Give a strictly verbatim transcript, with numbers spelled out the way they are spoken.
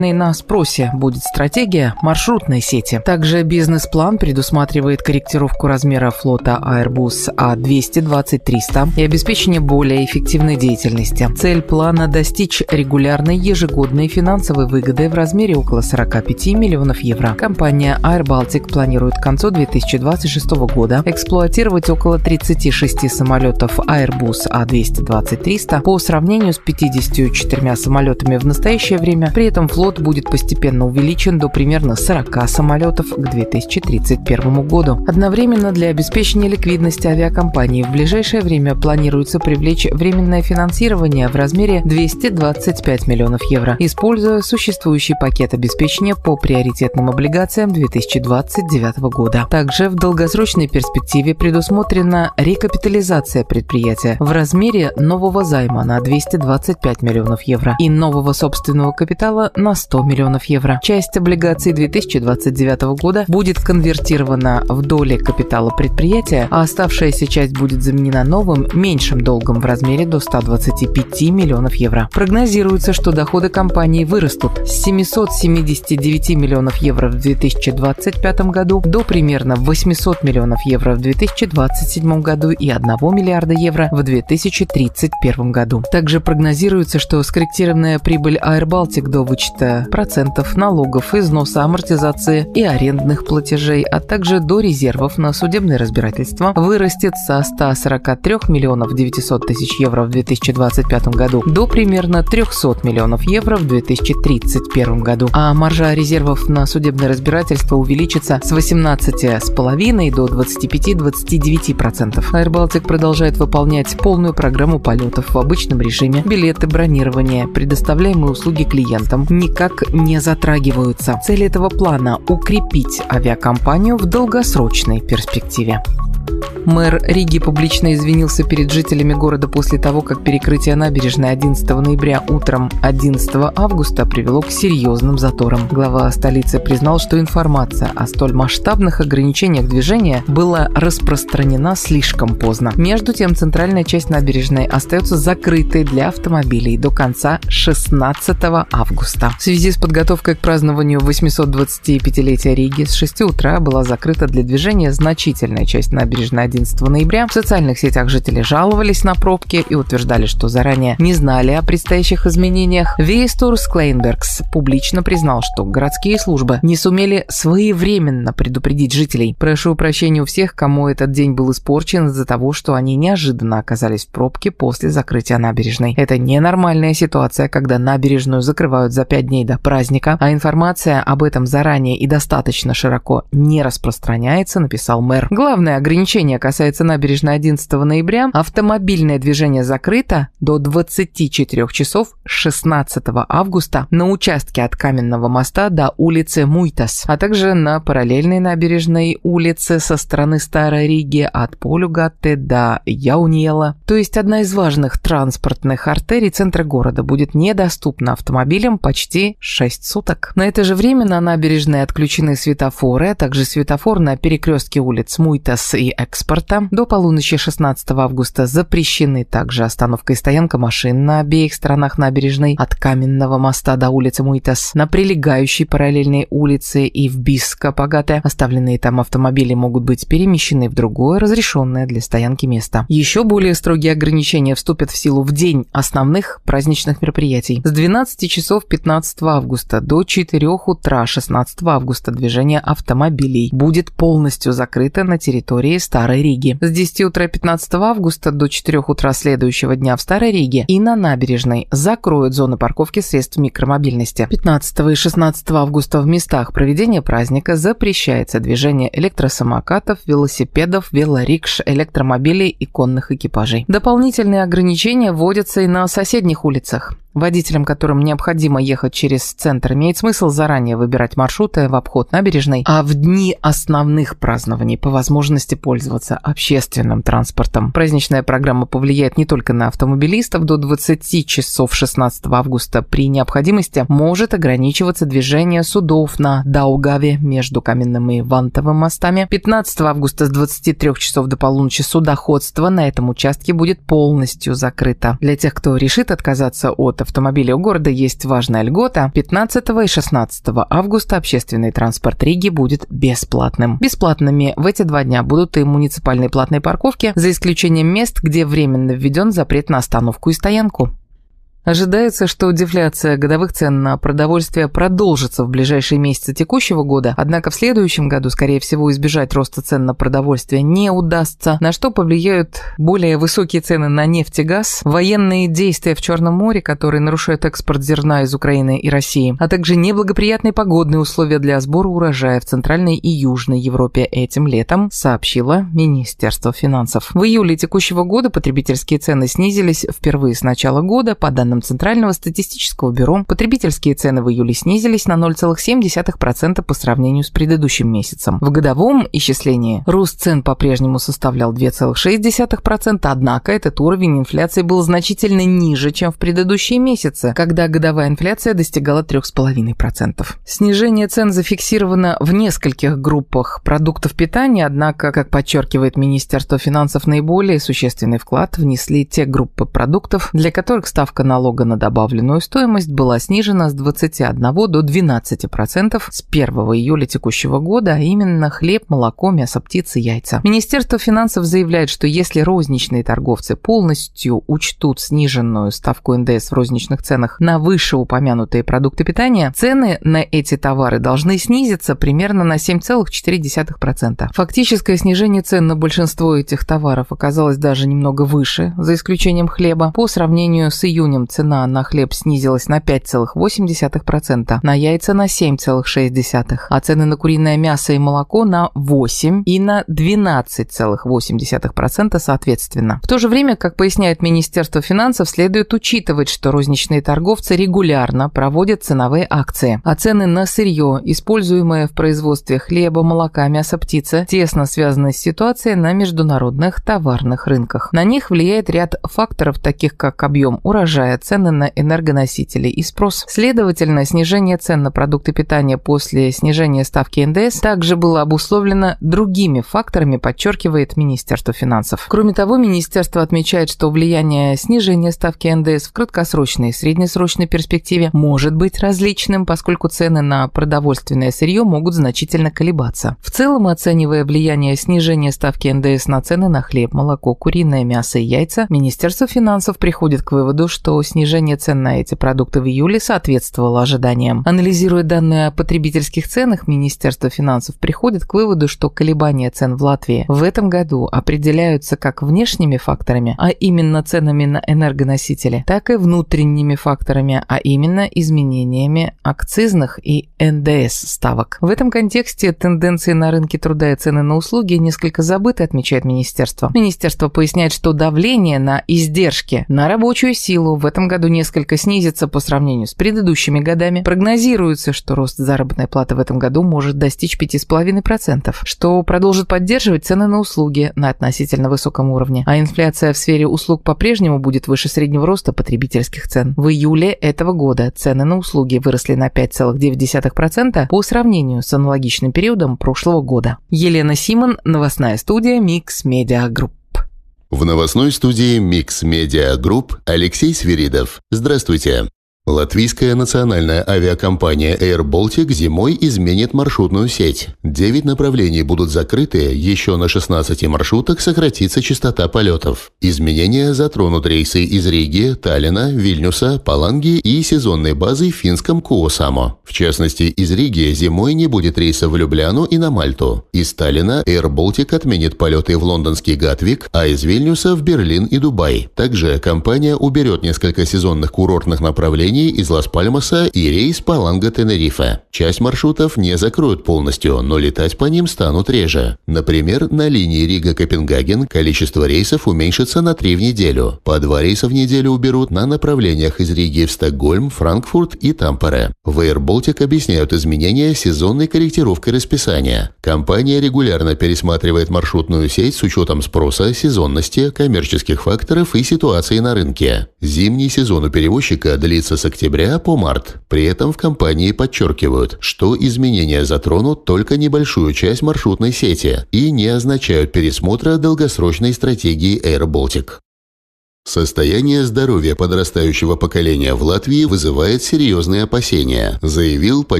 На спросе будет стратегия маршрутной сети. Также бизнес-план предусматривает корректировку размера флота Airbus А двести двадцать триста и обеспечение более эффективной деятельности. Цель плана – достичь регулярной ежегодной финансовой выгоды в размере около сорок пять миллионов евро. Компания Air Baltic планирует к концу две тысячи двадцать шестого года эксплуатировать около тридцати шести самолетов Airbus А двести двадцать триста по сравнению с пятьюдесятью четырьмя самолетами в настоящее время. При этом флот будет постепенно увеличен до примерно сорока самолетов к две тысячи тридцать первому году. Одновременно для обеспечения ликвидности авиакомпании в ближайшее время планируется привлечь временное финансирование в размере двухсот двадцати пяти миллионов евро, используя существующий пакет обеспечения по приоритетным облигациям две тысячи двадцать девятого года. Также в долгосрочной перспективе предусмотрена рекапитализация предприятия в размере нового займа на двести двадцать пять миллионов евро и нового собственного капитала на сто миллионов евро. Часть облигаций две тысячи двадцать девятого года будет конвертирована в доли капитала предприятия, а оставшаяся часть будет заменена новым, меньшим долгом в размере до ста двадцати пяти миллионов евро. Прогнозируется, что доходы компании вырастут с семисот семидесяти девяти миллионов евро в две тысячи двадцать пятом году до примерно восьмисот миллионов евро в две тысячи двадцать седьмом году и одного миллиарда евро в две тысячи тридцать первом году. Также прогнозируется, что скорректированная прибыль Air Baltic до вычета процентов, налогов, износа, амортизации и арендных платежей, а также до резервов на судебное разбирательство вырастет со ста сорока трёх миллионов девятисот тысяч евро в две тысячи двадцать пятом году до примерно трёхсот миллионов евро в две тысячи тридцать первом году, а маржа резервов на судебное разбирательство увеличится с восемнадцати целых пяти десятых до двадцати пяти — двадцати девяти процентов. Air Baltic продолжает выполнять полную программу полетов в обычном режиме. Билеты, бронирование, предоставляемые услуги клиентам никак не затрагиваются. Цель этого плана – укрепить авиакомпанию в долгосрочной перспективе. Мэр Риги публично извинился перед жителями города после того, как перекрытие набережной одиннадцатого ноября утром одиннадцатого августа привело к серьезным заторам. Глава столицы признал, что информация о столь масштабных ограничениях движения была распространена слишком поздно. Между тем, центральная часть набережной остается закрытой для автомобилей до конца шестнадцатого августа. В связи с подготовкой к празднованию восьмисот двадцатипятилетия Риги с шести утра была закрыта для движения значительная часть набережной одиннадцатого ноября. В социальных сетях жители жаловались на пробки и утверждали, что заранее не знали о предстоящих изменениях. Вейстурс Клейнбергс публично признал, что городские службы не сумели своевременно предупредить жителей. Прошу прощения у всех, кому этот день был испорчен из-за того, что они неожиданно оказались в пробке после закрытия набережной. Это ненормальная ситуация, когда набережную закрывают за пять дней до праздника, а информация об этом заранее и достаточно широко не распространяется, написал мэр. Главное ограничение касается набережной одиннадцатого ноября. Автомобильное движение закрыто до двадцати четырёх часов шестнадцатого августа на участке от Каменного моста до улицы Муйтас, а также на параллельной набережной улице со стороны Старой Риги от Полюгатте до Яуниела. То есть одна из важных транспортных артерий центра города будет недоступна автомобилям почти шесть суток. На это же время на набережной отключены светофоры, а также светофор на перекрестке улиц Муйтас и Экспорта. До полуночи шестнадцатого августа запрещены также остановка и стоянка машин на обеих сторонах набережной от Каменного моста до улицы Муйтас, на прилегающей параллельной улице и в Бискапагате. Оставленные там автомобили могут быть перемещены в другое разрешенное для стоянки место. Еще более строгие ограничения вступят в силу в день основных праздничных мероприятий. С двенадцати часов пятнадцатого августа до четырёх утра шестнадцатого августа движение автомобилей будет полностью закрыто на территории Старой Риги. С десяти утра пятнадцатого августа до четырёх утра следующего дня в Старой Риге и на набережной закроют зоны парковки средств микромобильности. пятнадцатого и шестнадцатого августа в местах проведения праздника запрещается движение электросамокатов, велосипедов, велорикш, электромобилей и конных экипажей. Дополнительные ограничения вводятся и на соседних улицах. Водителям, которым необходимо ехать через центр, имеет смысл заранее выбирать маршруты в обход набережной, а в дни основных празднований по возможности пользоваться заниматься общественным транспортом. Праздничная программа повлияет не только на автомобилистов. До двадцати часов шестнадцатого августа при необходимости может ограничиваться движение судов на Даугаве между Каменным и Вантовым мостами. пятнадцатого августа с двадцати трёх часов до полуночи судоходство на этом участке будет полностью закрыто. Для тех, кто решит отказаться от автомобиля у города, есть важная льгота. пятнадцатого и шестнадцатого августа общественный транспорт Риги будет бесплатным. Бесплатными в эти два дня будут и муниципальные платные парковки, за исключением мест, где временно введен запрет на остановку и стоянку. Ожидается, что дефляция годовых цен на продовольствие продолжится в ближайшие месяцы текущего года, однако в следующем году, скорее всего, избежать роста цен на продовольствие не удастся, на что повлияют более высокие цены на нефть и газ, военные действия в Черном море, которые нарушают экспорт зерна из Украины и России, а также неблагоприятные погодные условия для сбора урожая в Центральной и Южной Европе этим летом, сообщило Министерство финансов. В июле текущего года потребительские цены снизились впервые с начала года. По данным Центрального статистического бюро, потребительские цены в июле снизились на ноль целых семь десятых процента по сравнению с предыдущим месяцем. В годовом исчислении рост цен по-прежнему составлял два целых шесть десятых процента, однако этот уровень инфляции был значительно ниже, чем в предыдущие месяцы, когда годовая инфляция достигала три целых пять десятых процента. Снижение цен зафиксировано в нескольких группах продуктов питания, однако, как подчеркивает Министерство финансов, наиболее существенный вклад внесли те группы продуктов, для которых ставка на налога на добавленную стоимость была снижена с двадцати одного до двенадцати процентов с первого июля текущего года, а именно хлеб, молоко, мясо птицы, яйца. Министерство финансов заявляет, что если розничные торговцы полностью учтут сниженную ставку эн дэ эс в розничных ценах на вышеупомянутые продукты питания, цены на эти товары должны снизиться примерно на семь целых четыре десятых процента. Фактическое снижение цен на большинство этих товаров оказалось даже немного выше, за исключением хлеба. По сравнению с июнем цена на хлеб снизилась на пять целых восемь десятых процента, на яйца на семь целых шесть десятых процента, а цены на куриное мясо и молоко на восемь и на двенадцать целых восемь десятых процента соответственно. В то же время, как поясняет Министерство финансов, следует учитывать, что розничные торговцы регулярно проводят ценовые акции, а цены на сырье, используемое в производстве хлеба, молока, мяса птицы, тесно связаны с ситуацией на международных товарных рынках. На них влияет ряд факторов, таких как объем урожая, цены на энергоносители и спрос. Следовательно, снижение цен на продукты питания после снижения ставки эн дэ эс также было обусловлено другими факторами, подчеркивает Министерство финансов. Кроме того, Министерство отмечает, что влияние снижения ставки эн дэ эс в краткосрочной и среднесрочной перспективе может быть различным, поскольку цены на продовольственное сырье могут значительно колебаться. В целом, оценивая влияние снижения ставки эн дэ эс на цены на хлеб, молоко, куриное мясо и яйца, Министерство финансов приходит к выводу, что снижение цен на эти продукты в июле соответствовало ожиданиям. Анализируя данные о потребительских ценах, Министерство финансов приходит к выводу, что колебания цен в Латвии в этом году определяются как внешними факторами, а именно ценами на энергоносители, так и внутренними факторами, а именно изменениями акцизных и эн дэ эс ставок. В этом контексте тенденции на рынке труда и цены на услуги несколько забыты, отмечает Министерство. Министерство поясняет, что давление на издержки на рабочую силу в этом году несколько снизится по сравнению с предыдущими годами. Прогнозируется, что рост заработной платы в этом году может достичь пяти целых пяти десятых процента, что продолжит поддерживать цены на услуги на относительно высоком уровне, а инфляция в сфере услуг по-прежнему будет выше среднего роста потребительских цен. В июле этого года цены на услуги выросли на пять целых девять десятых процента по сравнению с аналогичным периодом прошлого года. Елена Симон, новостная студия Mix Media Group. В новостной студии Mix Media Group Алексей Свиридов. Здравствуйте. Латвийская национальная авиакомпания Air Baltic зимой изменит маршрутную сеть. Девять направлений будут закрыты, еще на шестнадцати маршрутах сократится частота полетов. Изменения затронут рейсы из Риги, Таллина, Вильнюса, Паланги и сезонной базы в финском Куосамо. В частности, из Риги зимой не будет рейсов в Любляну и на Мальту. Из Таллина Air Baltic отменит полеты в лондонский Гатвик, а из Вильнюса в Берлин и Дубай. Также компания уберет несколько сезонных курортных направлений направлений из Лас-Пальмаса и рейс Паланга-Тенерифе. Часть маршрутов не закроют полностью, но летать по ним станут реже. Например, на линии Рига-Копенгаген количество рейсов уменьшится на три в неделю. По два рейса в неделю уберут на направлениях из Риги в Стокгольм, Франкфурт и Тампере. В Air Baltic объясняют изменения сезонной корректировкой расписания. Компания регулярно пересматривает маршрутную сеть с учетом спроса, сезонности, коммерческих факторов и ситуации на рынке. Зимний сезон у перевозчика длится с октября по март. При этом в компании подчеркивают, что изменения затронут только небольшую часть маршрутной сети и не означают пересмотра долгосрочной стратегии Air Baltic. Состояние здоровья подрастающего поколения в Латвии вызывает серьезные опасения, заявил